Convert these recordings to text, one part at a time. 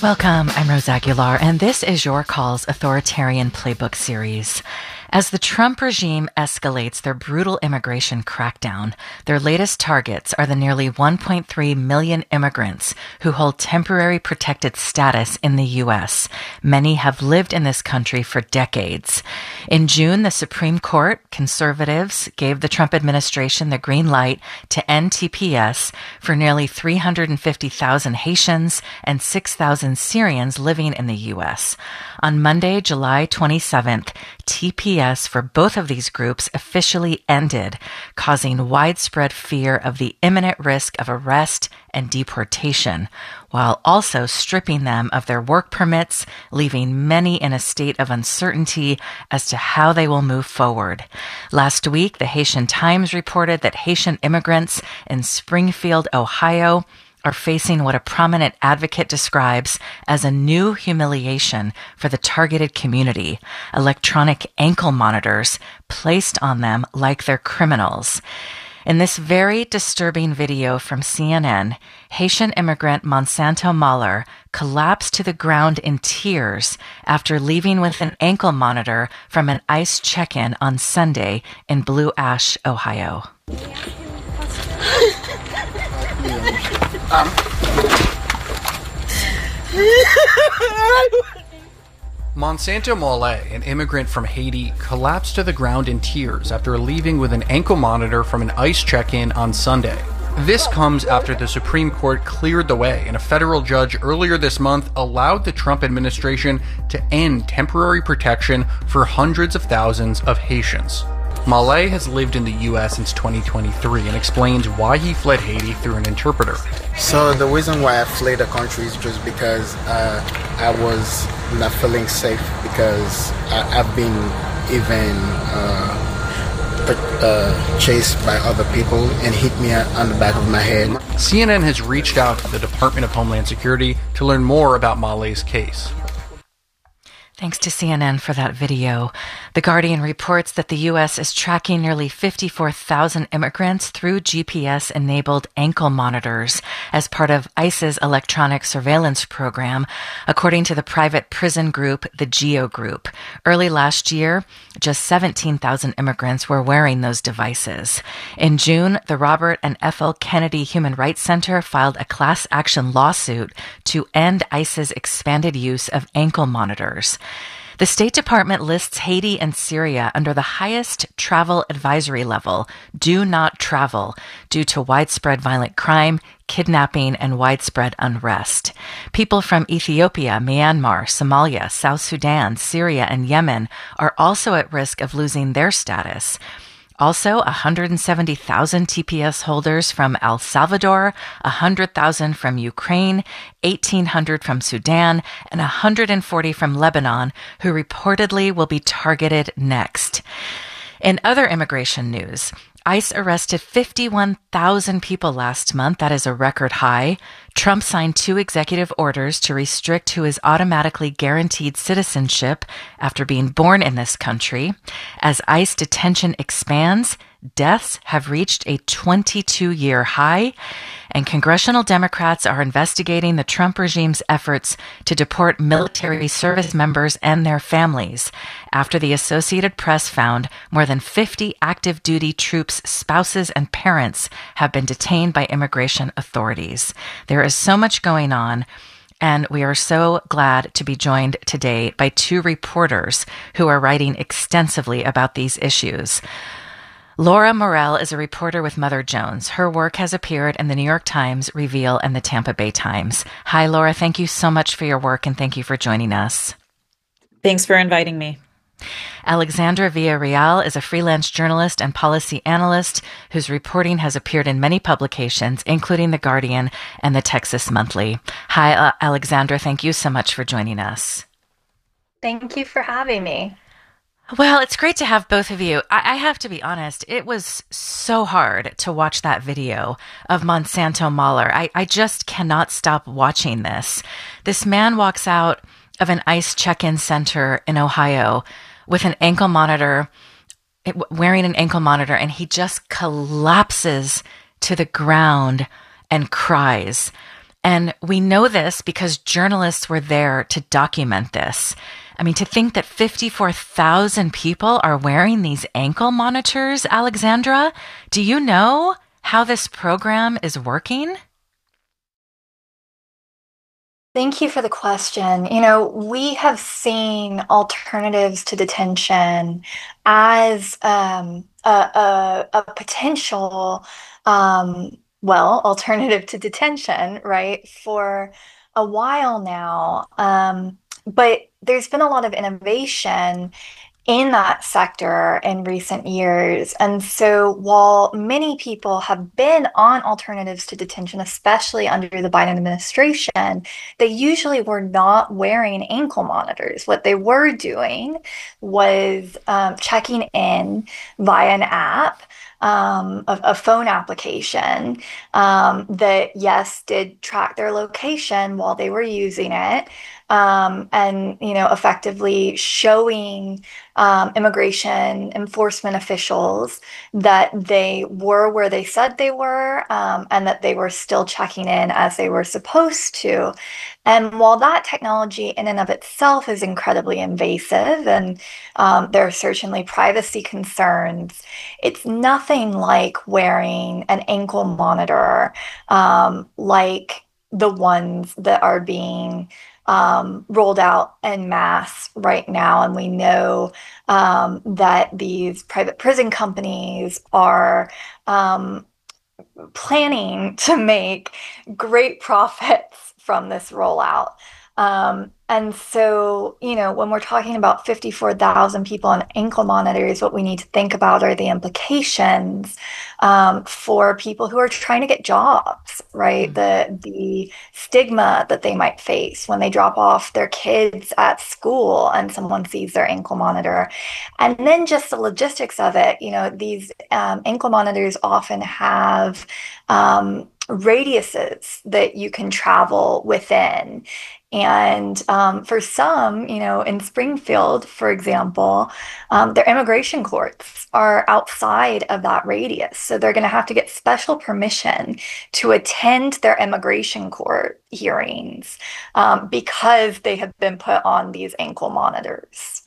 Welcome, I'm Rose Aguilar, and this is Your Call's Authoritarian Playbook series. As the Trump regime escalates their brutal immigration crackdown, their latest targets are the nearly 1.3 million immigrants who hold temporary protected status in the U.S. Many have lived in this country for decades. In June, the Supreme Court, conservatives, gave the Trump administration the green light to end TPS for nearly 350,000 Haitians and 6,000 Syrians living in the U.S. On Monday, July 27th, TPS for both of these groups officially ended, causing widespread fear of the imminent risk of arrest and deportation, while also stripping them of their work permits, leaving many in a state of uncertainty as to how they will move forward. Last week, the Haitian Times reported that Haitian immigrants in Springfield, Ohio, are facing what a prominent advocate describes as a new humiliation for the targeted community, electronic ankle monitors placed on them like they're criminals. In this very disturbing video from CNN, Haitian immigrant Monsanto Mahler collapsed to the ground in tears after leaving with an ankle monitor from an ICE check-in on Sunday in Blue Ash, Ohio. Monsanto Mahler, an immigrant from Haiti, collapsed to the ground in tears after leaving with an ankle monitor from an ICE check-in on Sunday. This comes after the Supreme Court cleared the way, and a federal judge earlier this month allowed the Trump administration to end temporary protection for hundreds of thousands of Haitians. Mahler has lived in the U.S. since 2023 and explains why he fled Haiti through an interpreter. So the reason why I fled the country is just because I was not feeling safe, because I've been even chased by other people and hit me on the back of my head. CNN has reached out to the Department of Homeland Security to learn more about Mahler's case. Thanks to CNN for that video. The Guardian reports that the U.S. is tracking nearly 54,000 immigrants through GPS-enabled ankle monitors as part of ICE's electronic surveillance program, according to the private prison group, the GEO Group. Early last year, just 17,000 immigrants were wearing those devices. In June, the Robert and Ethel Kennedy Human Rights Center filed a class action lawsuit to end ICE's expanded use of ankle monitors. The State Department lists Haiti and Syria under the highest travel advisory level, do not travel, due to widespread violent crime, kidnapping, and widespread unrest. People from Ethiopia, Myanmar, Somalia, South Sudan, Syria, and Yemen are also at risk of losing their status. Also, 170,000 TPS holders from El Salvador, 100,000 from Ukraine, 1,800 from Sudan, and 140 from Lebanon, who reportedly will be targeted next. In other immigration news, ICE arrested 51,000 people last month. That is a record high. Trump signed 2 executive orders to restrict who is automatically guaranteed citizenship after being born in this country. As ICE detention expands, deaths have reached a 22-year high, and congressional Democrats are investigating the Trump regime's efforts to deport military service members and their families after the Associated Press found more than 50 active duty troops' spouses and parents have been detained by immigration authorities. There is so much going on, and we are so glad to be joined today by 2 reporters who are writing extensively about these issues. Laura Morell is a reporter with Mother Jones. Her work has appeared in the New York Times, Reveal, and the Tampa Bay Times. Hi, Laura. Thank you so much for your work, and thank you for joining us. Thanks for inviting me. Alexandra Villarreal is a freelance journalist and policy analyst whose reporting has appeared in many publications, including The Guardian and the Texas Monthly. Hi, Alexandra. Thank you so much for joining us. Thank you for having me. Well, it's great to have both of you. I have to be honest, it was so hard to watch that video of Monsanto Mahler. I just cannot stop watching this. This man walks out of an ICE check-in center in Ohio with an ankle monitor, wearing an ankle monitor, and he just collapses to the ground and cries. And we know this because journalists were there to document this. I mean, to think that 54,000 people are wearing these ankle monitors, Alexandra, do you know how this program is working? Thank you for the question. We have seen alternatives to detention as a potential, alternative to detention, right, for a while now. But there's been a lot of innovation in that sector in recent years. And so while many people have been on alternatives to detention, especially under the Biden administration, they usually were not wearing ankle monitors. What they were doing was checking in via an app. A phone application that, yes, did track their location while they were using it, and effectively showing immigration enforcement officials that they were where they said they were, and that they were still checking in as they were supposed to. And while that technology in and of itself is incredibly invasive, and there are certainly privacy concerns, it's nothing like wearing an ankle monitor, like the ones that are being rolled out en masse right now. And we know that these private prison companies are planning to make great profits from this rollout. And so, when we're talking about 54,000 people on ankle monitors, what we need to think about are the implications for people who are trying to get jobs, right? The stigma that they might face when they drop off their kids at school and someone sees their ankle monitor. And then just the logistics of it, these ankle monitors often have radiuses that you can travel within. And for some, in Springfield, for example, their immigration courts are outside of that radius. So they're going to have to get special permission to attend their immigration court hearings because they have been put on these ankle monitors.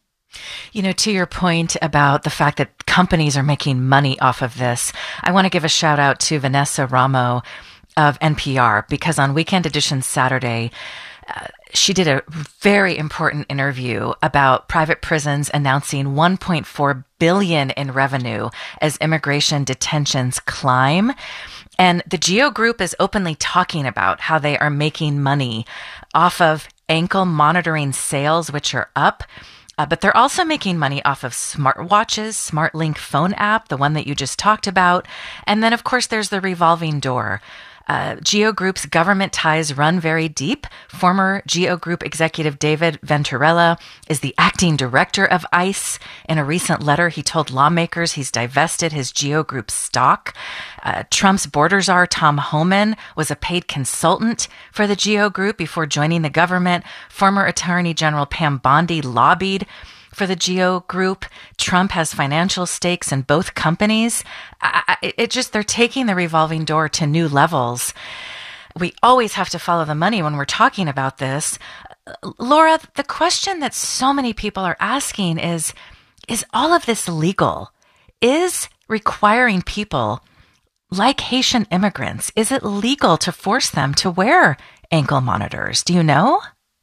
To your point about the fact that companies are making money off of this, I want to give a shout out to Vanessa Ramo of NPR, because on Weekend Edition Saturday, she did a very important interview about private prisons announcing $1.4 billion in revenue as immigration detentions climb. And the GEO Group is openly talking about how they are making money off of ankle monitoring sales, which are up. But they're also making money off of smartwatches, SmartLink phone app, the one that you just talked about. And then, of course, there's the revolving door. GEO Group's government ties run very deep. Former GEO Group executive David Venturella is the acting director of ICE. In a recent letter, he told lawmakers he's divested his GEO Group stock. Trump's border czar Tom Homan was a paid consultant for the GEO Group before joining the government. Former Attorney General Pam Bondi lobbied for the GEO Group. Trump has financial stakes in both companies. They're taking the revolving door to new levels. We always have to follow the money when we're talking about this. Laura, the question that so many people are asking is all of this legal? Is requiring people like Haitian immigrants, is it legal to force them to wear ankle monitors? Do you know?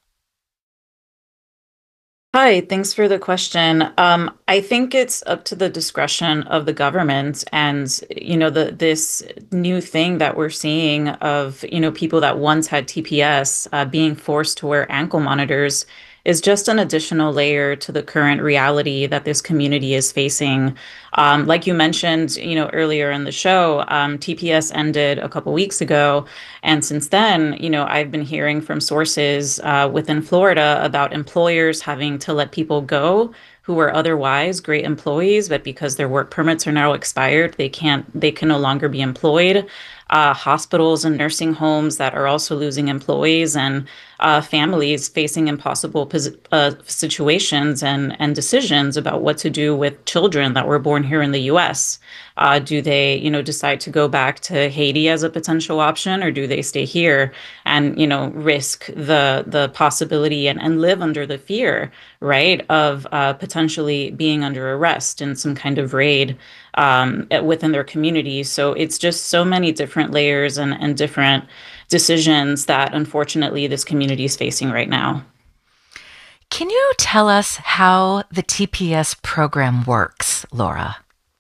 Hi, thanks for the question. I think it's up to the discretion of the government, and this new thing that we're seeing of people that once had TPS being forced to wear ankle monitors is just an additional layer to the current reality that this community is facing. Like you mentioned, earlier in the show, TPS ended a couple weeks ago. And since then, I've been hearing from sources within Florida about employers having to let people go who were otherwise great employees, but because their work permits are now expired, they can no longer be employed. hospitals and nursing homes that are also losing employees, and families facing impossible situations and decisions about what to do with children that were born here in the U.S. Do they, decide to go back to Haiti as a potential option, or do they stay here and, risk the possibility and live under the fear, right, of potentially being under arrest in some kind of raid within their community? So it's just so many different layers and different decisions that unfortunately this community is facing right now. Can you tell us how the TPS program works, Laura?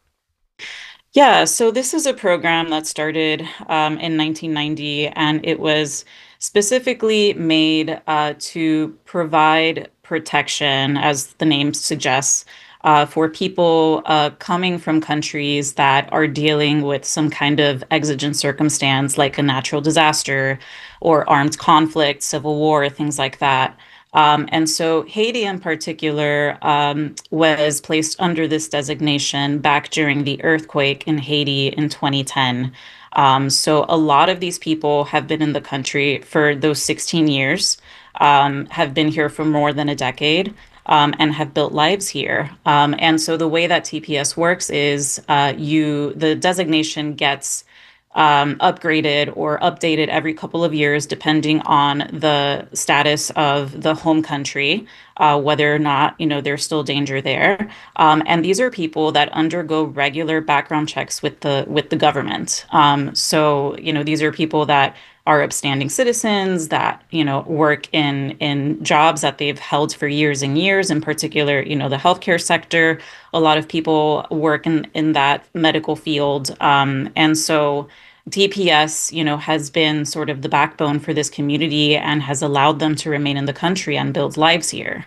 Yeah, so this is a program that started in 1990, and it was specifically made to provide protection, as the name suggests, for people coming from countries that are dealing with some kind of exigent circumstance, like a natural disaster or armed conflict, civil war, things like that. And so Haiti in particular was placed under this designation back during the earthquake in Haiti in 2010. So a lot of these people have been in the country for those 16 years, have been here for more than a decade. And have built lives here. And so the way that TPS works is the designation gets upgraded or updated every couple of years, depending on the status of the home country, whether or not, there's still danger there. And these are people that undergo regular background checks with the government. So, these are people that are upstanding citizens that, work in jobs that they've held for years and years, in particular, the healthcare sector. A lot of people work in that medical field. And so TPS, has been sort of the backbone for this community and has allowed them to remain in the country and build lives here.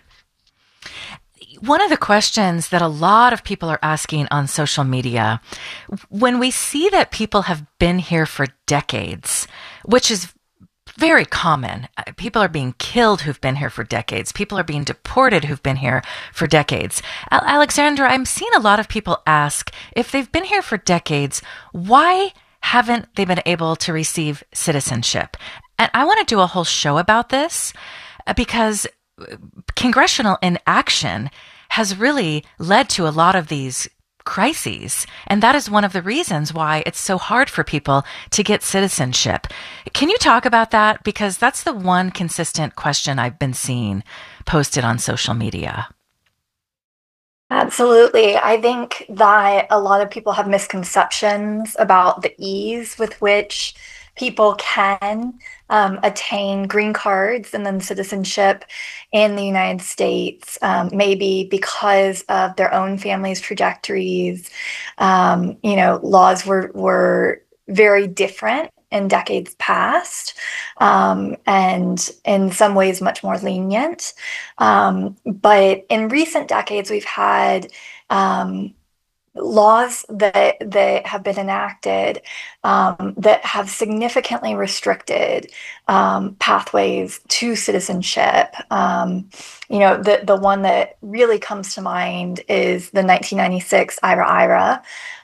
One of the questions that a lot of people are asking on social media, when we see that people have been here for decades, which is very common. People are being killed who've been here for decades. People are being deported who've been here for decades. Alexandra, I'm seeing a lot of people ask, if they've been here for decades, why haven't they been able to receive citizenship? And I want to do a whole show about this because congressional inaction has really led to a lot of these crises. And that is one of the reasons why it's so hard for people to get citizenship. Can you talk about that? Because that's the one consistent question I've been seeing posted on social media. Absolutely. I think that a lot of people have misconceptions about the ease with which people can attain green cards and then citizenship in the United States, maybe because of their own family's trajectories. Laws were very different in decades past, and in some ways much more lenient. But in recent decades, we've had laws that have been enacted that have significantly restricted pathways to citizenship. The one that really comes to mind is the 1996 IRA.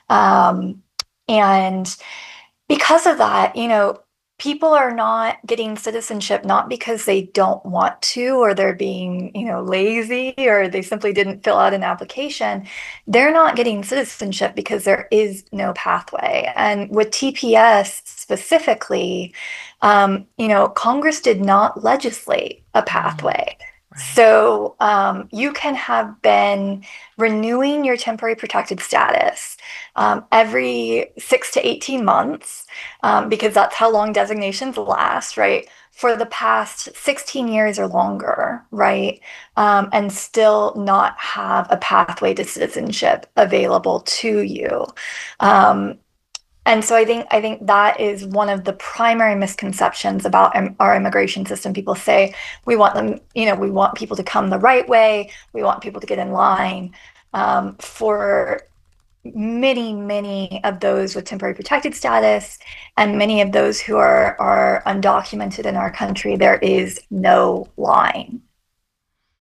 And because of that, people are not getting citizenship, not because they don't want to, or they're being, lazy, or they simply didn't fill out an application. They're not getting citizenship because there is no pathway. And with TPS specifically, Congress did not legislate a pathway. Right. So you can have been renewing your temporary protected status every 6 to 18 months, because that's how long designations last, right? For the past 16 years or longer, right? And still not have a pathway to citizenship available to you. And so I think that is one of the primary misconceptions about our immigration system. People say we want them, we want people to come the right way. We want people to get in line. For many of those with temporary protected status and many of those who are undocumented in our country, there is no line.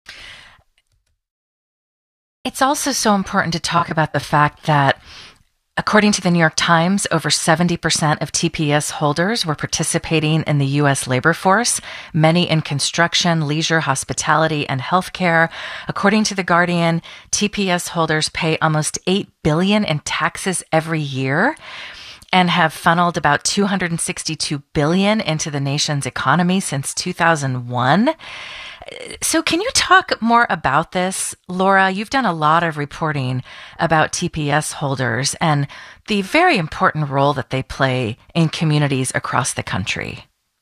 It's also so important to talk about the fact that According to the New York Times, over 70% of TPS holders were participating in the U.S. labor force, many in construction, leisure, hospitality, and healthcare. According to The Guardian, TPS holders pay almost $8 billion in taxes every year and have funneled about $262 billion into the nation's economy since 2001. So can you talk more about this, Laura? You've done a lot of reporting about TPS holders and the very important role that they play in communities across the country.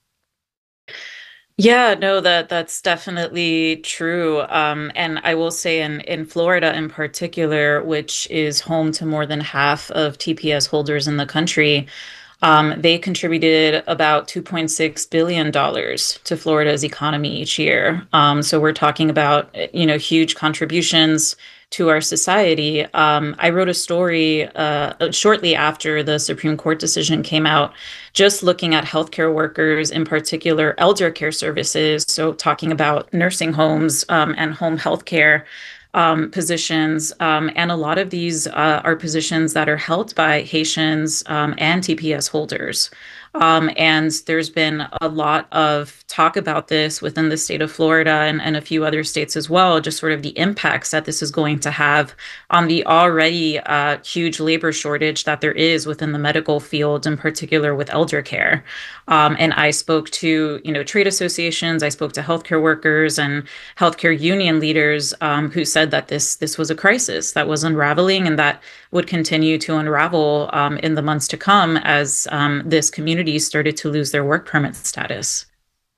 Yeah, no, that's definitely true. And I will say in Florida in particular, which is home to more than half of TPS holders in the country, they contributed about $2.6 billion to Florida's economy each year. So we're talking about, huge contributions to our society. I wrote a story shortly after the Supreme Court decision came out, just looking at healthcare workers, in particular elder care services. So talking about nursing homes and home healthcare positions. And a lot of these are positions that are held by Haitians and TPS holders. And there's been a lot of talk about this within the state of Florida and a few other states as well, just sort of the impacts that this is going to have on the already huge labor shortage that there is within the medical field, in particular with elder care. And I spoke to, trade associations, I spoke to healthcare workers and healthcare union leaders who said that this was a crisis that was unraveling and that would continue to unravel in the months to come as this community started to lose their work permit status.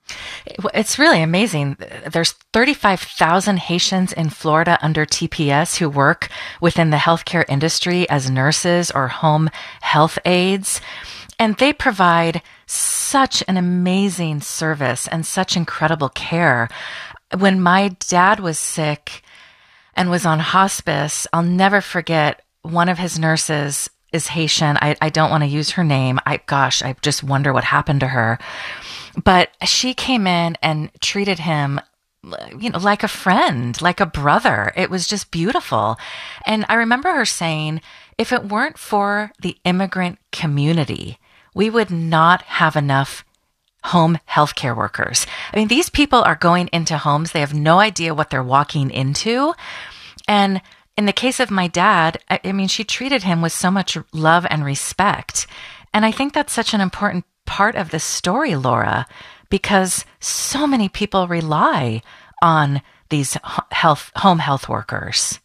It's really amazing. There's 35,000 Haitians in Florida under TPS who work within the healthcare industry as nurses or home health aides. And they provide such an amazing service and such incredible care. When my dad was sick and was on hospice, I'll never forget one of his nurses is Haitian. I don't want to use her name. I just wonder what happened to her. But she came in and treated him, like a friend, like a brother. It was just beautiful. And I remember her saying, if it weren't for the immigrant community, we would not have enough home healthcare workers. I mean, these people are going into homes. They have no idea what they're walking into. And in the case of my dad, I mean, she treated him with so much love and respect. And I think that's such an important part of this story, Laura, because so many people rely on these home health workers.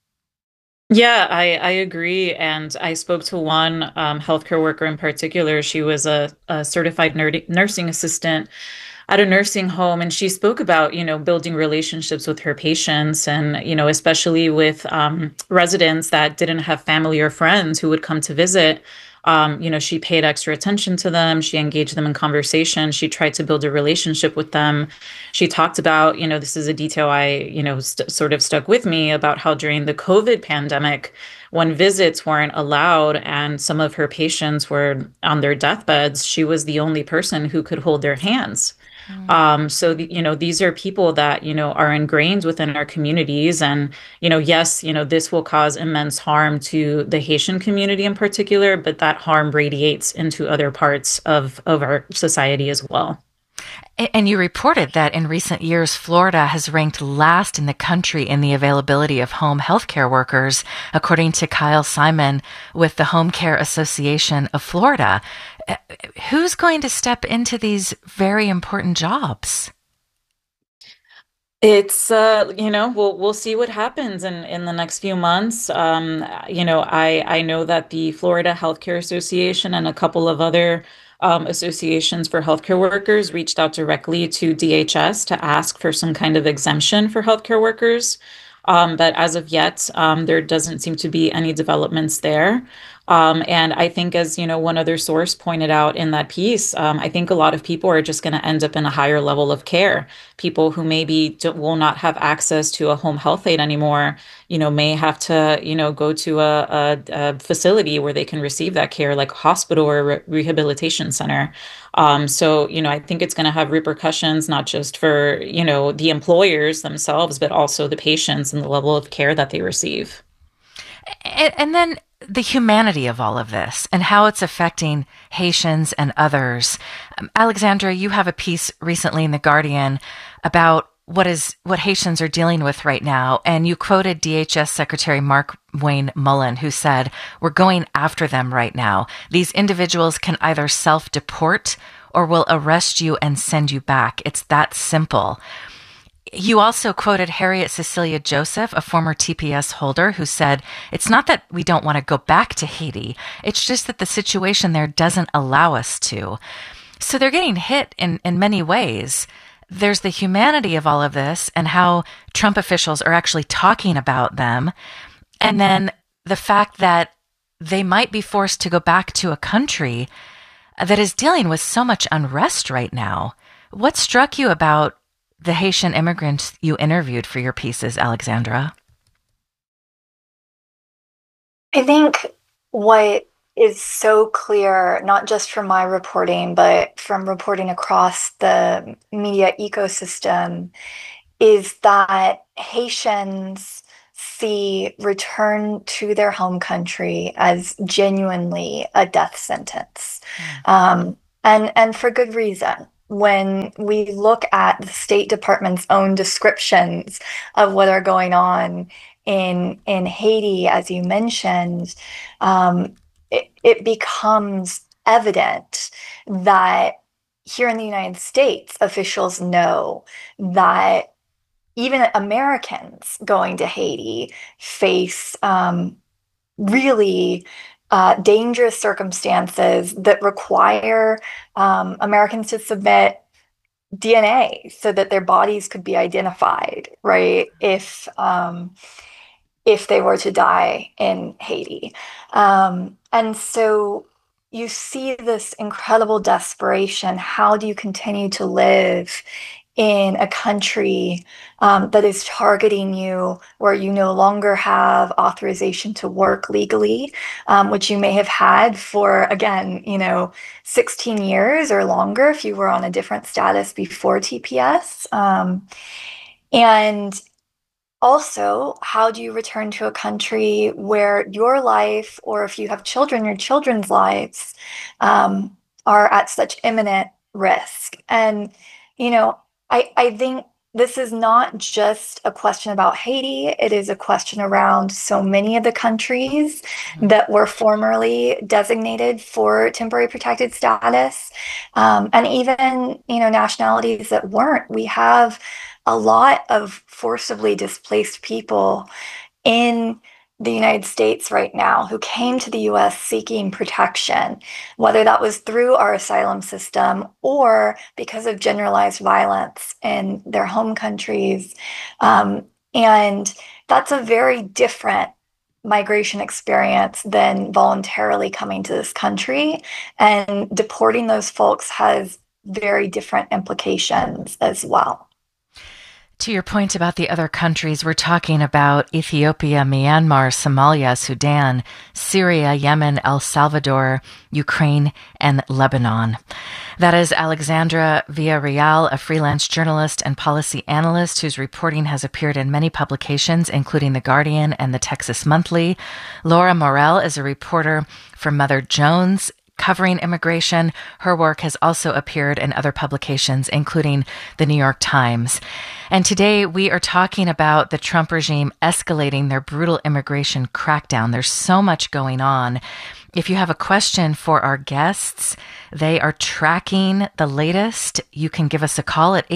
Yeah, I agree. And I spoke to one healthcare worker in particular. She was a certified nursing assistant at a nursing home, and she spoke about, building relationships with her patients and, especially with residents that didn't have family or friends who would come to visit. She paid extra attention to them. She engaged them in conversation. She tried to build a relationship with them. She talked about, this is a detail sort of stuck with me about how during the COVID pandemic, when visits weren't allowed and some of her patients were on their deathbeds, she was the only person who could hold their hands. So, these are people that, are ingrained within our communities. And, yes, this will cause immense harm to the Haitian community in particular, but that harm radiates into other parts of our society as well. And you reported that in recent years, Florida has ranked last in the country in the availability of home healthcare workers, according to Kyle Simon with the Home Care Association of Florida. Who's going to step into these very important jobs? It's we'll see what happens in the next few months. I know that the Florida Healthcare Association and a couple of other associations for healthcare workers reached out directly to DHS to ask for some kind of exemption for healthcare workers. But as of yet, there doesn't seem to be any developments there. And I think, as one other source pointed out in that piece, I think a lot of people are just going to end up in a higher level of care. People who maybe will not have access to a home health aide anymore, may have to, go to a facility where they can receive that care, like a hospital or a rehabilitation center. So, I think it's going to have repercussions, not just for, the employers themselves, but also the patients and the level of care that they receive. And then the humanity of all of this and how it's affecting Haitians and others. Alexandra, you have a piece recently in The Guardian about what Haitians are dealing with right now. And you quoted DHS Secretary Mark Wayne Mullen, who said, "We're going after them right now. These individuals can either self-deport or will arrest you and send you back. It's that simple." You also quoted Harriet Cecilia Joseph, a former TPS holder, who said, "It's not that we don't want to go back to Haiti. It's just that the situation there doesn't allow us to." So they're getting hit in many ways. There's the humanity of all of this and how Trump officials are actually talking about them. And then the fact that they might be forced to go back to a country that is dealing with so much unrest right now. What struck you about the Haitian immigrants you interviewed for your pieces, Alexandra? I think what is so clear, not just from my reporting, but from reporting across the media ecosystem, is that Haitians see return to their home country as genuinely a death sentence. And for good reason. When we look at the State Department's own descriptions of what are going on in Haiti, as you mentioned, it becomes evident that here in the United States, officials know that even Americans going to Haiti face really dangerous circumstances that require Americans to submit DNA so that their bodies could be identified, right? If they were to die in Haiti. And so you see this incredible desperation. How do you continue to live in a country that is targeting you, where you no longer have authorization to work legally, which you may have had for, again, 16 years or longer if you were on a different status before TPS? And also, how do you return to a country where your life, or if you have children, your children's lives are at such imminent risk? And, I think this is not just a question about Haiti. It is a question around so many of the countries that were formerly designated for temporary protected status, and even, nationalities that weren't. We have a lot of forcibly displaced people in the United States right now who came to the US seeking protection, whether that was through our asylum system or because of generalized violence in their home countries. And that's a very different migration experience than voluntarily coming to this country. And deporting those folks has very different implications as well. To your point about the other countries, we're talking about Ethiopia, Myanmar, Somalia, Sudan, Syria, Yemen, El Salvador, Ukraine, and Lebanon. That is Alexandra Villarreal, a freelance journalist and policy analyst whose reporting has appeared in many publications, including The Guardian and the Texas Monthly. Laura Morell is a reporter for Mother Jones, covering immigration. Her work has also appeared in other publications, including the New York Times. And today we are talking about the Trump regime escalating their brutal immigration crackdown. There's so much going on. If you have a question for our guests, they are tracking the latest. You can give us a call at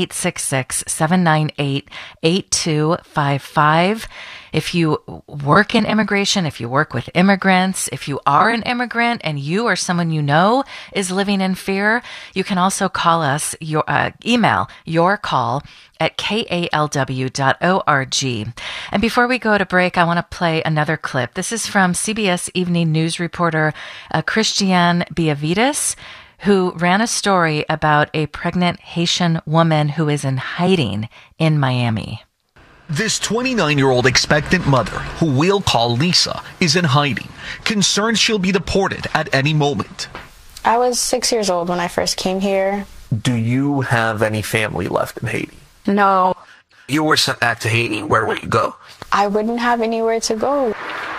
866-798-8255. If you work in immigration, if you work with immigrants, if you are an immigrant and you or someone you know is living in fear, you can also call us, email your call at kalw.org. And before we go to break, I want to play another clip. This is from CBS Evening News reporter Christiane Beavides, who ran a story about a pregnant Haitian woman who is in hiding in Miami. This 29-year-old expectant mother, who we'll call Lisa, is in hiding, concerned she'll be deported at any moment. I was 6 years old when I first came here. Do you have any family left in Haiti? No. You were sent back to Haiti. Where would you go? I wouldn't have anywhere to go.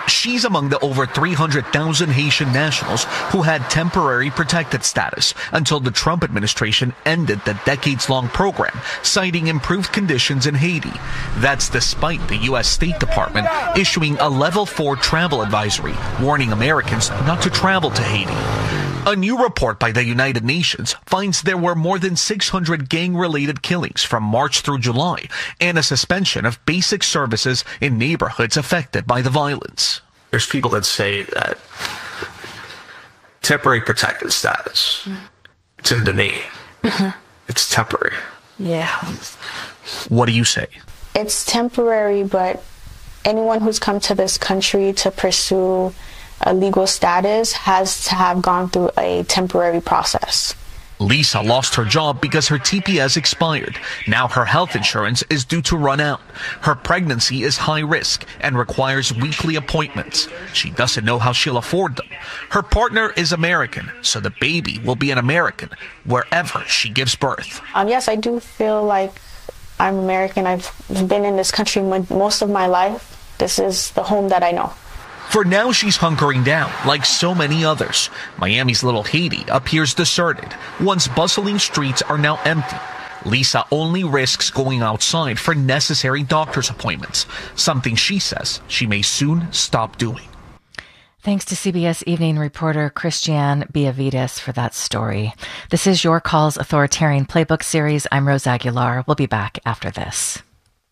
She's among the over 300,000 Haitian nationals who had temporary protected status until the Trump administration ended the decades-long program, citing improved conditions in Haiti. That's despite the U.S. State Department issuing a level 4 travel advisory, warning Americans not to travel to Haiti. A new report by the United Nations finds there were more than 600 gang-related killings from March through July and a suspension of basic services in neighborhoods affected by the violence. There's people that say that temporary protected status, it's in the name. It's temporary. Yeah. What do you say? It's temporary, but anyone who's come to this country to pursue a legal status has to have gone through a temporary process. Lisa lost her job because her TPS expired. Now her health insurance is due to run out. Her pregnancy is high risk and requires weekly appointments. She doesn't know how she'll afford them. Her partner is American, so the baby will be an American wherever she gives birth. Yes, I do feel like I'm American. I've been in this country most of my life. This is the home that I know. For now, she's hunkering down, like so many others. Miami's little Haiti appears deserted. Once bustling streets are now empty. Lisa only risks going outside for necessary doctor's appointments, something she says she may soon stop doing. Thanks to CBS Evening reporter Christiane Beavides for that story. This is Your Call's Authoritarian Playbook series. I'm Rose Aguilar. We'll be back after this.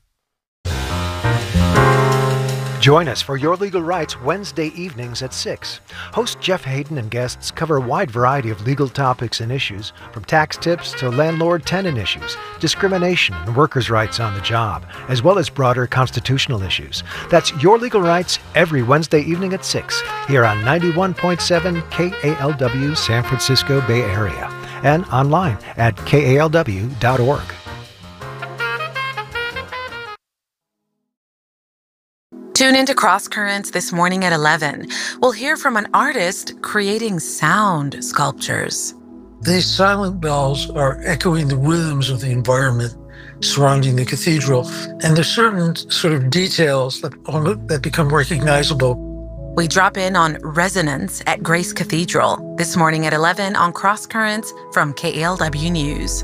Join us for Your Legal Rights Wednesday evenings at 6. Host Jeff Hayden and guests cover a wide variety of legal topics and issues, from tax tips to landlord-tenant issues, discrimination and workers' rights on the job, as well as broader constitutional issues. That's Your Legal Rights every Wednesday evening at 6 here on 91.7 KALW San Francisco Bay Area and online at kalw.org. Tune into Cross Currents this morning at 11. We'll hear from an artist creating sound sculptures. These silent bells are echoing the rhythms of the environment surrounding the cathedral, and there's certain sort of details that become recognizable. We drop in on Resonance at Grace Cathedral this morning at 11 on Cross Currents from KALW News.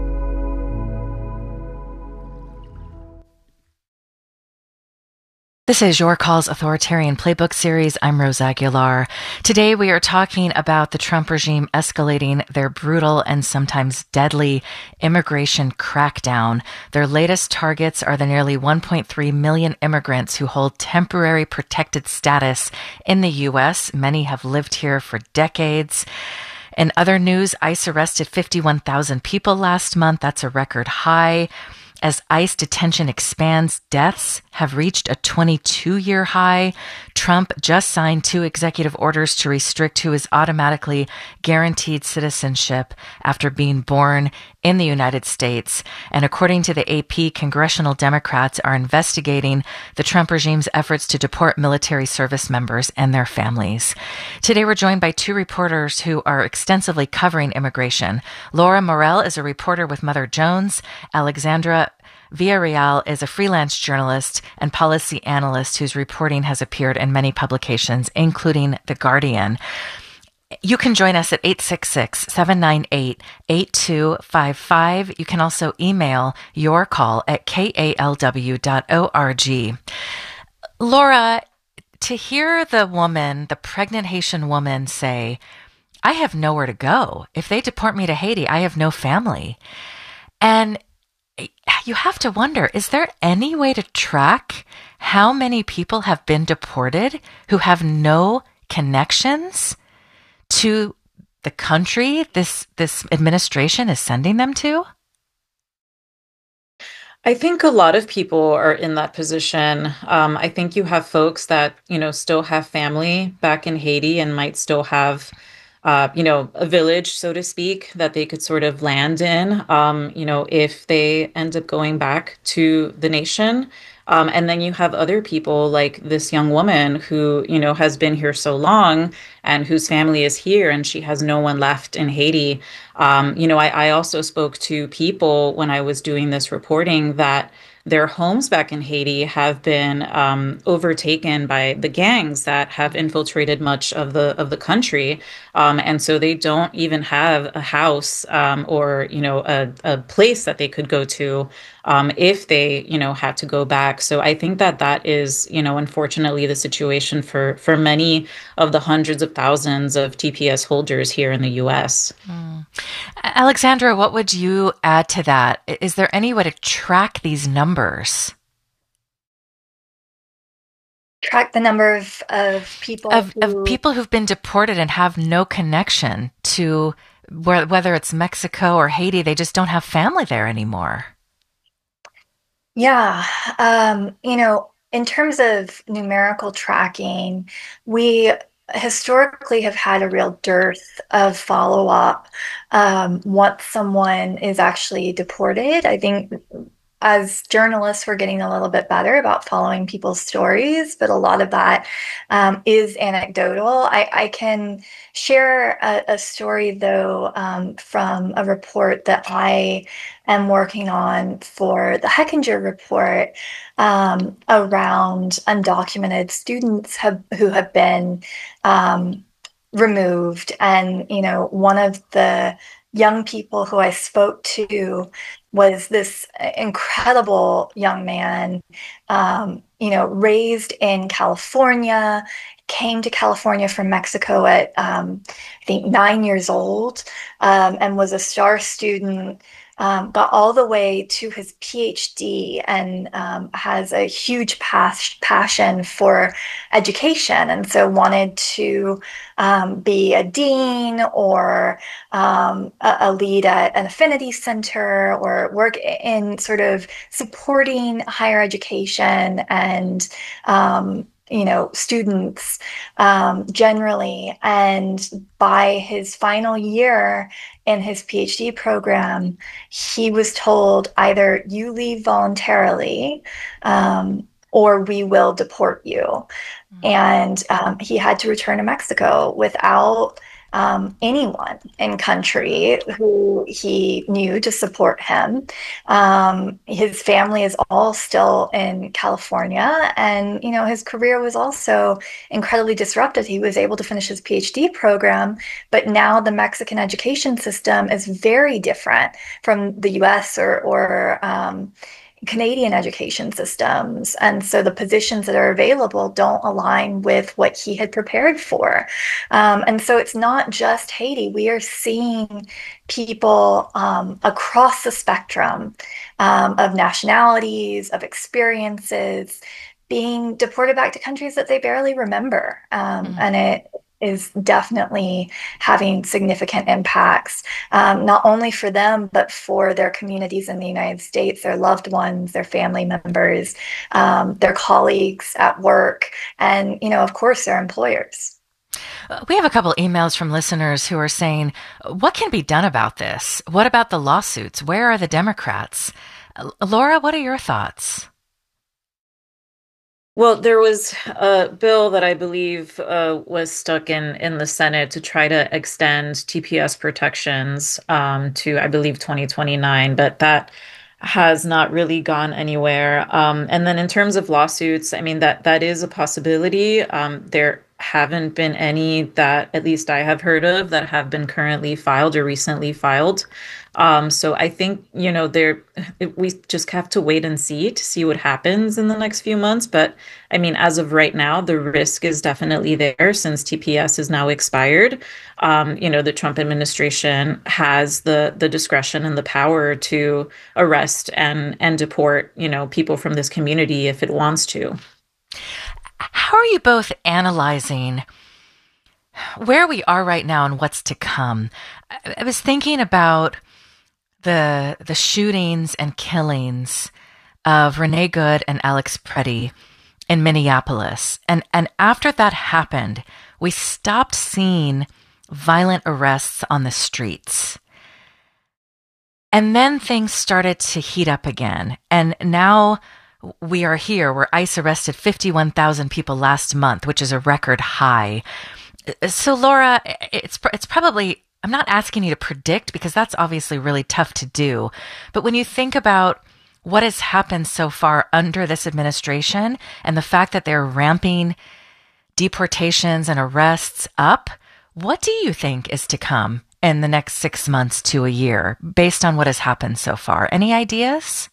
This is Your Call's Authoritarian Playbook series. I'm Rose Aguilar. Today we are talking about the Trump regime escalating their brutal and sometimes deadly immigration crackdown. Their latest targets are the nearly 1.3 million immigrants who hold temporary protected status in the U.S. Many have lived here for decades. In other news, ICE arrested 51,000 people last month. That's a record high. As ICE detention expands, deaths have reached a 22-year high. Trump just signed 2 executive orders to restrict who is automatically guaranteed citizenship after being born in the United States. And according to the AP, congressional Democrats are investigating the Trump regime's efforts to deport military service members and their families. Today, we're joined by 2 reporters who are extensively covering immigration. Laura Morell is a reporter with Mother Jones. Alexandra Villarreal is a freelance journalist and policy analyst whose reporting has appeared in many publications, including The Guardian. You can join us at 866-798-8255. You can also email your call at kalw.org. Laura, to hear the pregnant Haitian woman say, I have nowhere to go. If they deport me to Haiti, I have no family. And you have to wonder, is there any way to track how many people have been deported who have no connections to the country this administration is sending them to? I think a lot of people are in that position. I think you have folks that, still have family back in Haiti and might still have a village, so to speak, that they could sort of land in, if they end up going back to the nation. And then you have other people like this young woman who, has been here so long and whose family is here, and she has no one left in Haiti. I also spoke to people when I was doing this reporting that their homes back in Haiti have been overtaken by the gangs that have infiltrated much of the country, and so they don't even have a house or a place that they could go to if they had to go back. So I think that is unfortunately the situation for many of the hundreds of thousands of TPS holders here in the U.S. Alexandra, what would you add to that? Is there any way to track these numbers? Track the number of people of people who've been deported and have no connection to whether it's Mexico or Haiti. They just don't have family there anymore. Yeah. In terms of numerical tracking, we historically have had a real dearth of follow-up once someone is actually deported. I think as journalists, we're getting a little bit better about following people's stories, but a lot of that is anecdotal. I can share a story, though, from a report that I am working on for the Hechinger report around undocumented students who have been removed. And, one of the young people who I spoke to was this incredible young man, raised in California, came to California from Mexico at, I think, 9 years old, and was a star student, got all the way to his PhD, and has a huge passion for education, and so wanted to be a dean or a lead at an affinity center or work in sort of supporting higher education and students generally. And by his final year in his PhD program, he was told either you leave voluntarily or we will deport you. Mm-hmm. And he had to return to Mexico without anyone in country who he knew to support him. His family is all still in California, and his career was also incredibly disrupted. He was able to finish his PhD program, but now the Mexican education system is very different from the US or Canadian education systems. And so the positions that are available don't align with what he had prepared for. And so it's not just Haiti. We are seeing people across the spectrum of nationalities, of experiences, being deported back to countries that they barely remember. And it is definitely having significant impacts, not only for them, but for their communities in the United States, their loved ones, their family members, their colleagues at work, and, of course, their employers. We have a couple emails from listeners who are saying, what can be done about this? What about the lawsuits? Where are the Democrats? Laura, what are your thoughts? Well, there was a bill that I believe was stuck in the Senate to try to extend TPS protections to, I believe, 2029, but that has not really gone anywhere. And then in terms of lawsuits, I mean, that is a possibility. There haven't been any that at least I have heard of that have been currently filed or recently filed. So I think, we just have to wait and see what happens in the next few months. But I mean, as of right now, the risk is definitely there since TPS is now expired. The Trump administration has the discretion and the power to arrest and deport, people from this community if it wants to. How are you both analyzing where we are right now and what's to come? I was thinking about the shootings and killings of Renee Good and Alex Preddy in Minneapolis. And after that happened, we stopped seeing violent arrests on the streets. And then things started to heat up again. And now we are here where ICE arrested 51,000 people last month, which is a record high. So, Laura, it's probably, I'm not asking you to predict because that's obviously really tough to do. But when you think about what has happened so far under this administration and the fact that they're ramping deportations and arrests up, what do you think is to come in the next 6 months to a year based on what has happened so far? Any ideas?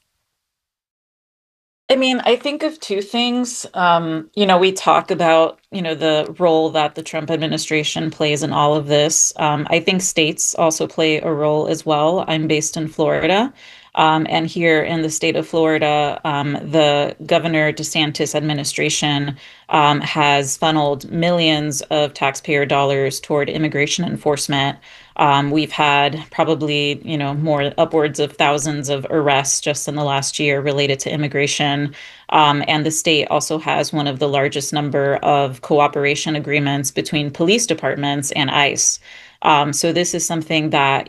I mean, I think of two things. We talk about, the role that the Trump administration plays in all of this. I think states also play a role as well. I'm based in Florida. And here in the state of Florida, the Governor DeSantis administration has funneled millions of taxpayer dollars toward immigration enforcement. We've had probably, more upwards of thousands of arrests just in the last year related to immigration. And the state also has one of the largest number of cooperation agreements between police departments and ICE. So this is something that,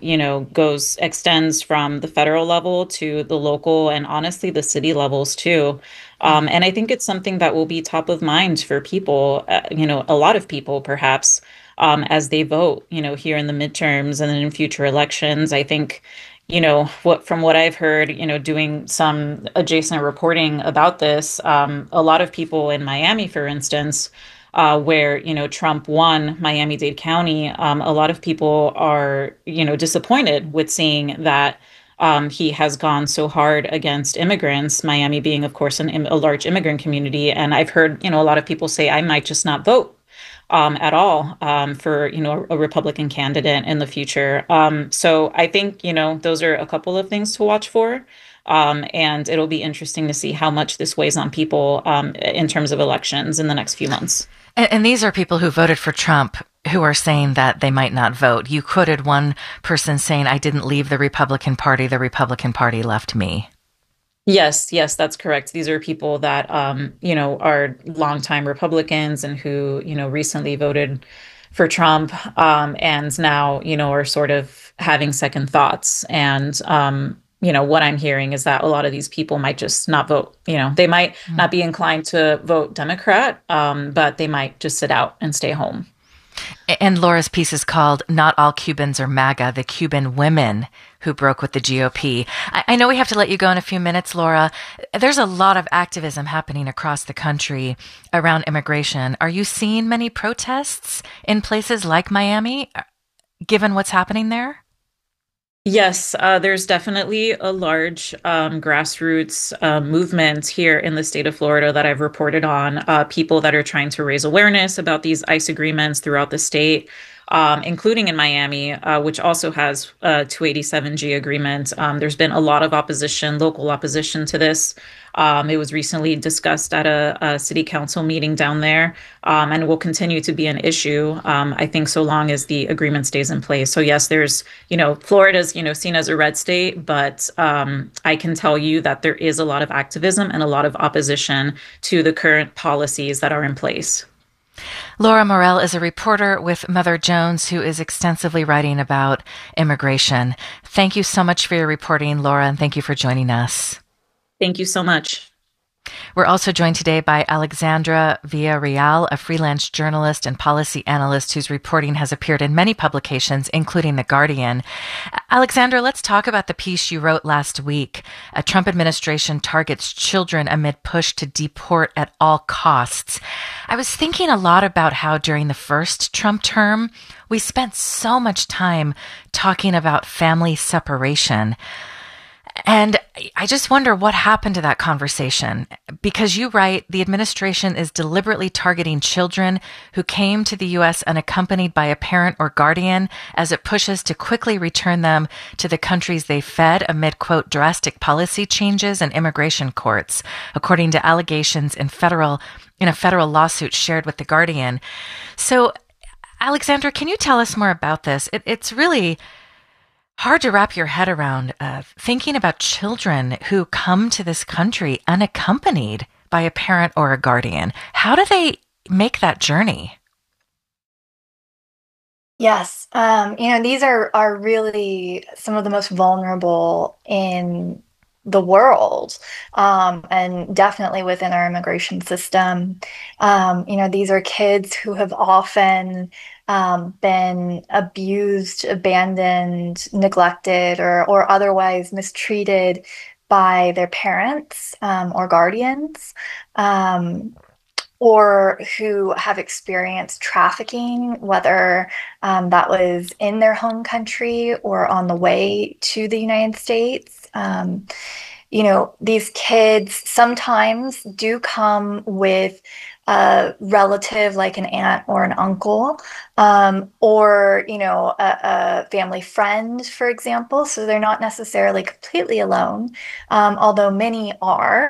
extends from the federal level to the local and honestly the city levels too. And I think it's something that will be top of mind for people, a lot of people perhaps, as they vote, here in the midterms and then in future elections. I think, from what I've heard, doing some adjacent reporting about this, a lot of people in Miami, for instance, where, Trump won Miami-Dade County, a lot of people are, disappointed with seeing that he has gone so hard against immigrants, Miami being, of course, a large immigrant community. And I've heard, a lot of people say, I might just not vote at all for, a Republican candidate in the future. So I think, those are a couple of things to watch for. And it'll be interesting to see how much this weighs on people in terms of elections in the next few months. And these are people who voted for Trump who are saying that they might not vote. You quoted one person saying, I didn't leave the Republican Party left me. Yes, that's correct. These are people that, are longtime Republicans and who, recently voted for Trump and now, are sort of having second thoughts. And, what I'm hearing is that a lot of these people might just not vote. They might not be inclined to vote Democrat, but they might just sit out and stay home. And Laura's piece is called Not All Cubans Are MAGA, the Cuban Women Who Broke with the GOP. I know we have to let you go in a few minutes, Laura. There's a lot of activism happening across the country around immigration. Are you seeing many protests in places like Miami, given what's happening there? Yes, there's definitely a large grassroots movement here in the state of Florida that I've reported on, people that are trying to raise awareness about these ICE agreements throughout the state, including in Miami, which also has a 287G agreement. There's been a lot of opposition, local opposition to this. It was recently discussed at a city council meeting down there, and will continue to be an issue, I think, so long as the agreement stays in place. So yes, there's, Florida's, seen as a red state, but I can tell you that there is a lot of activism and a lot of opposition to the current policies that are in place. Laura Morell is a reporter with Mother Jones who is extensively writing about immigration. Thank you so much for your reporting, Laura, and thank you for joining us. Thank you so much. We're also joined today by Alexandra Villarreal, a freelance journalist and policy analyst whose reporting has appeared in many publications, including The Guardian. Alexandra, let's talk about the piece you wrote last week. A Trump administration targets children amid push to deport at all costs. I was thinking a lot about how during the first Trump term, we spent so much time talking about family separation. And I just wonder what happened to that conversation, because you write the administration is deliberately targeting children who came to the U.S. unaccompanied by a parent or guardian as it pushes to quickly return them to the countries they fed amid, quote, drastic policy changes in immigration courts, according to allegations in a federal lawsuit shared with The Guardian. So, Alexandra, can you tell us more about this? It's really hard to wrap your head around thinking about children who come to this country unaccompanied by a parent or a guardian. How do they make that journey? Yes. These are really some of the most vulnerable in the world, and definitely within our immigration system. These are kids who have often been abused, abandoned, neglected, or otherwise mistreated by their parents or guardians. Or who have experienced trafficking, whether that was in their home country or on the way to the United States. These kids sometimes do come with a relative like an aunt or an uncle, or, a family friend, for example. So they're not necessarily completely alone, although many are.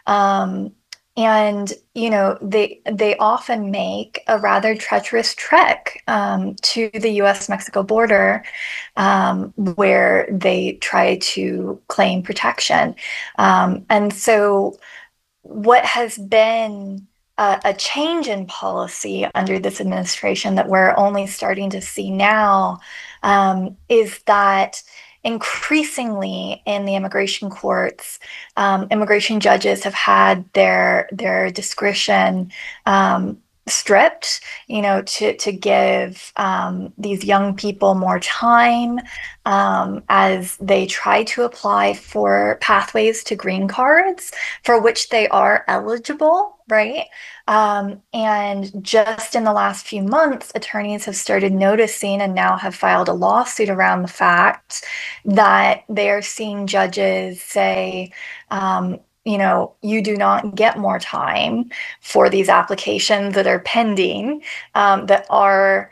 And they often make a rather treacherous trek to the U.S.-Mexico border, where they try to claim protection. And so what has been a change in policy under this administration that we're only starting to see now is that increasingly in the immigration courts, immigration judges have had their discretion stripped, to give these young people more time as they try to apply for pathways to green cards for which they are eligible, right? And just in the last few months, attorneys have started noticing and now have filed a lawsuit around the fact that they are seeing judges say, you do not get more time for these applications that are pending, that are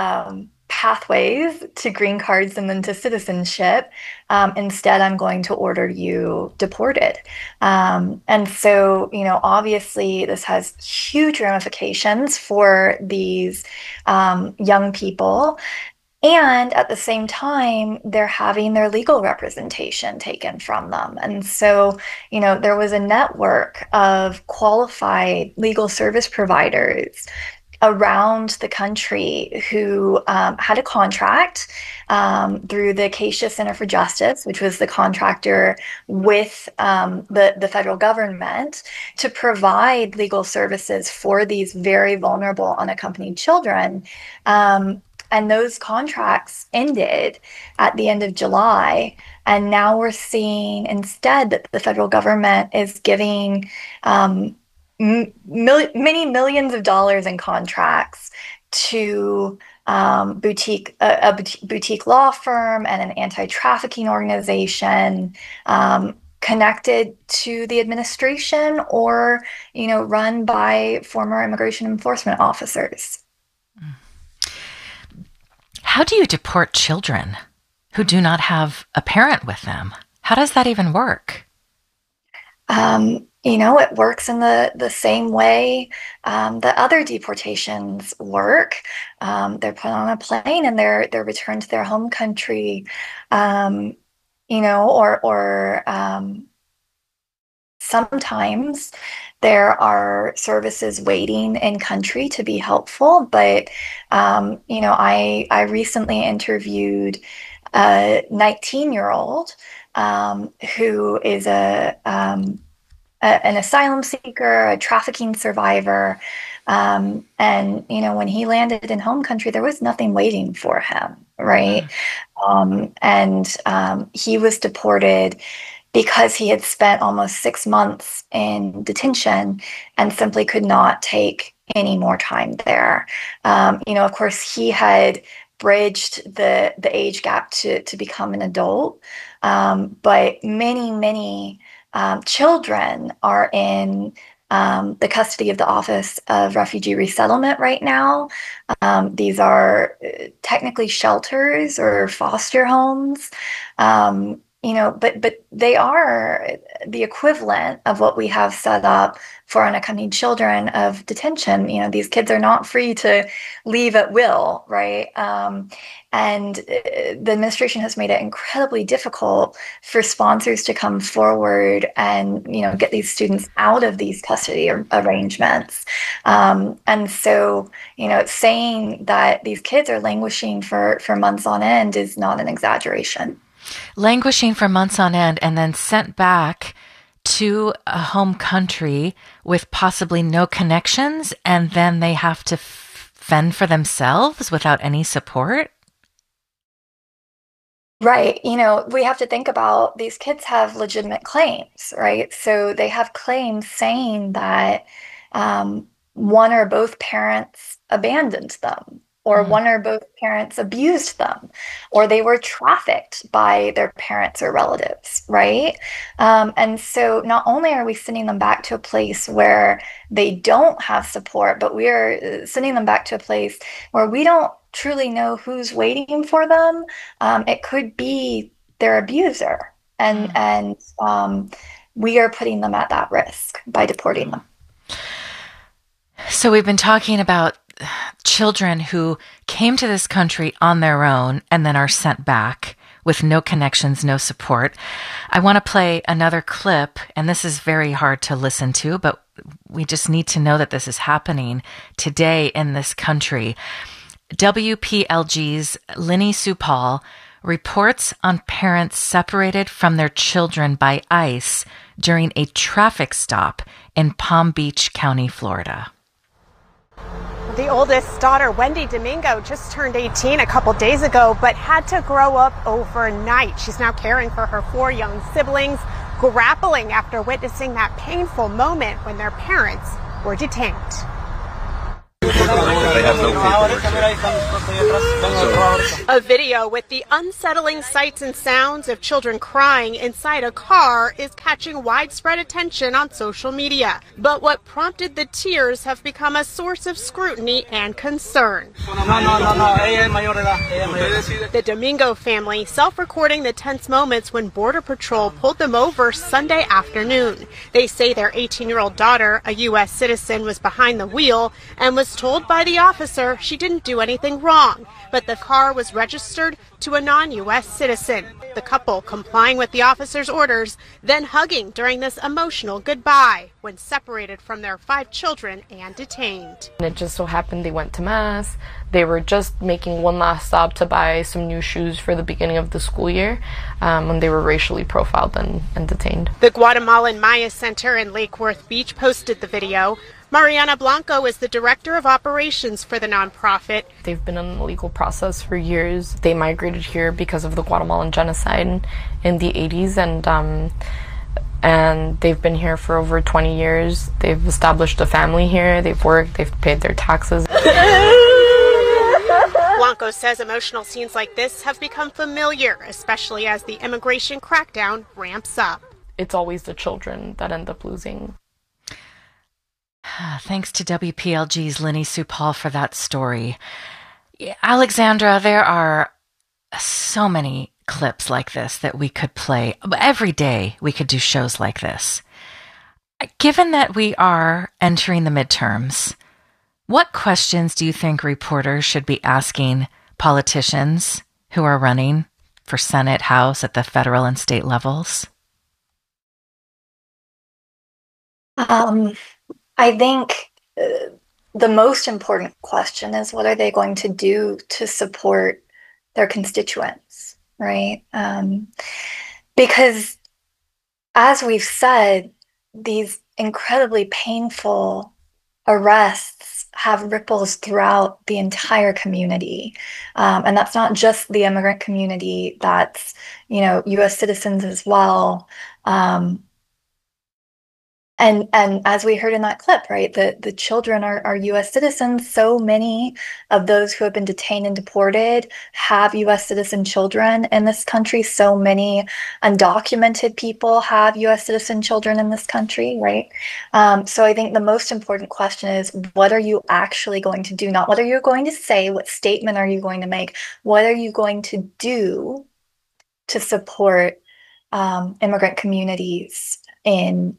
pathways to green cards and then to citizenship. Instead, I'm going to order you deported. And so, obviously, this has huge ramifications for these young people. And at the same time, they're having their legal representation taken from them. And so, there was a network of qualified legal service providers around the country who had a contract through the Acacia Center for Justice, which was the contractor with the federal government, to provide legal services for these very vulnerable unaccompanied children. And those contracts ended at the end of July. And now we're seeing instead that the federal government is giving many millions of dollars in contracts to a boutique law firm and an anti-trafficking organization connected to the administration or, run by former immigration enforcement officers. How do you deport children who do not have a parent with them? How does that even work? It works in the same way that other deportations work. They're put on a plane and they're returned to their home country, or sometimes there are services waiting in country to be helpful. But, I recently interviewed a 19-year-old who is an asylum seeker, a trafficking survivor. And, when he landed in home country, there was nothing waiting for him, right? And he was deported because he had spent almost 6 months in detention and simply could not take any more time there. Of course, he had bridged the age gap to become an adult, but many children are in the custody of the Office of Refugee Resettlement right now. These are technically shelters or foster homes. But they are the equivalent of what we have set up for unaccompanied children of detention. These kids are not free to leave at will, right? And the administration has made it incredibly difficult for sponsors to come forward and, get these students out of these custody arrangements. And so, saying that these kids are languishing for months on end is not an exaggeration. Languishing for months on end and then sent back to a home country with possibly no connections, and then they have to fend for themselves without any support? Right. We have to think about these kids have legitimate claims, right? So they have claims saying that one or both parents abandoned them, or one or both parents abused them, or they were trafficked by their parents or relatives, right? And so not only are we sending them back to a place where they don't have support, but we are sending them back to a place where we don't truly know who's waiting for them. It could be their abuser, and we are putting them at that risk by deporting them. So we've been talking about children who came to this country on their own and then are sent back with no connections, no support. I want to play another clip, and this is very hard to listen to, but we just need to know that this is happening today in this country. WPLG's Linny Supal reports on parents separated from their children by ICE during a traffic stop in Palm Beach County, Florida. The oldest daughter, Wendy Domingo, just turned 18 a couple days ago, but had to grow up overnight. She's now caring for her 4 young siblings, grappling after witnessing that painful moment when their parents were detained. A video with the unsettling sights and sounds of children crying inside a car is catching widespread attention on social media. But what prompted the tears have become a source of scrutiny and concern. The Domingo family self-recording the tense moments when Border Patrol pulled them over Sunday afternoon. They say their 18-year-old daughter, a U.S. citizen, was behind the wheel and was told by the officer she didn't do anything wrong, but the car was registered to a non-U.S. citizen. The couple complying with the officer's orders, then hugging during this emotional goodbye when separated from their 5 children and detained. It just so happened they went to Mass. They were just making one last stop to buy some new shoes for the beginning of the school year when they were racially profiled and detained. The Guatemalan Maya Center in Lake Worth Beach posted the video. Mariana Blanco is the director of operations for the nonprofit. They've been in the legal process for years. They migrated here because of the Guatemalan genocide in the 80s, and they've been here for over 20 years. They've established a family here. They've worked. They've paid their taxes. Blanco says emotional scenes like this have become familiar, especially as the immigration crackdown ramps up. It's always the children that end up losing. Thanks to WPLG's Linny Supal for that story. Alexandra, there are so many clips like this that we could play. Every day we could do shows like this. Given that we are entering the midterms, what questions do you think reporters should be asking politicians who are running for Senate, House, at the federal and state levels? I think the most important question is, what are they going to do to support their constituents, right? Because as we've said, these incredibly painful arrests have ripples throughout the entire community. And that's not just the immigrant community, that's, U.S. citizens as well. And as we heard in that clip, right, the children are U.S. citizens. So many of those who have been detained and deported have U.S. citizen children in this country. So many undocumented people have U.S. citizen children in this country, right? So I think the most important question is, what are you actually going to do? Not what are you going to say, what statement are you going to make? What are you going to do to support immigrant communities in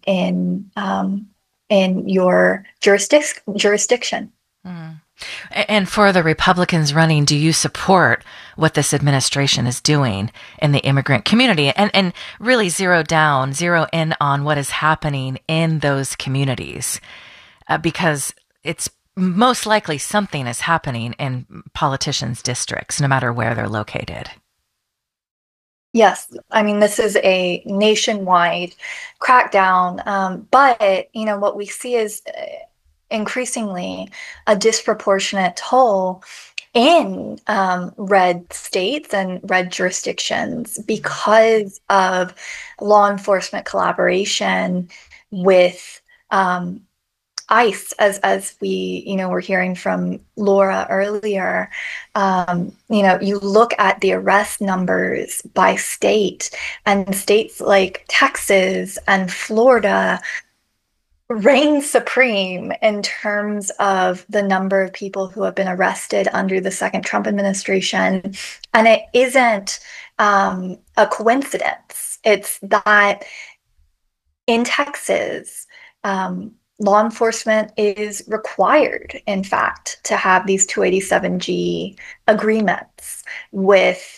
your jurisdiction. And for the Republicans running, do you support what this administration is doing in the immigrant community, and really zero in on what is happening in those communities? Because it's most likely something is happening in politicians' districts, no matter where they're located. Yes, I mean, this is a nationwide crackdown, but what we see is increasingly a disproportionate toll in red states and red jurisdictions because of law enforcement collaboration with ICE, as we were hearing from Laura earlier. You look at the arrest numbers by state, and states like Texas and Florida reign supreme in terms of the number of people who have been arrested under the second Trump administration. And it isn't a coincidence. It's that in Texas, law enforcement is required, in fact, to have these 287G agreements with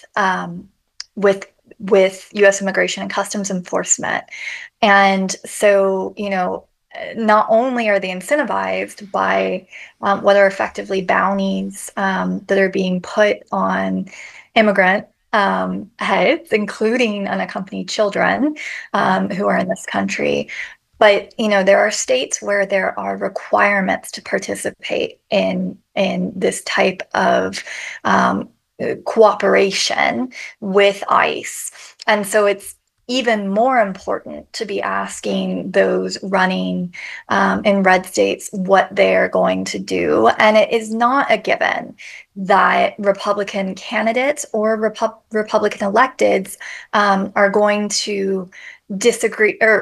U.S. Immigration and Customs Enforcement. And so, not only are they incentivized by what are effectively bounties that are being put on immigrant heads, including unaccompanied children who are in this country, but there are states where there are requirements to participate in this type of cooperation with ICE, and so it's even more important to be asking those running in red states what they're going to do. And it is not a given that Republican candidates or Republican electeds are going to disagree or